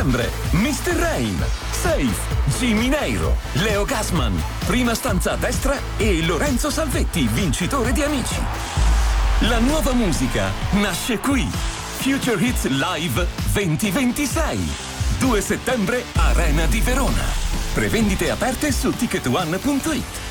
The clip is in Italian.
settembre, Mr. Rain, Safe, Jimmy Neiro, Leo Gassman, prima stanza a destra e Lorenzo Salvetti, vincitore di Amici. La nuova musica nasce qui. Future Hits Live 2026. 2 settembre, Arena di Verona. Prevendite aperte su ticketone.it.